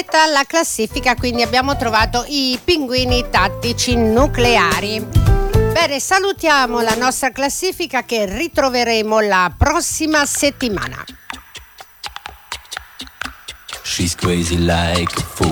finita la classifica, quindi abbiamo trovato i pinguini tattici nucleari. Bene, salutiamo la nostra classifica che ritroveremo la prossima settimana. She's crazy like a fool.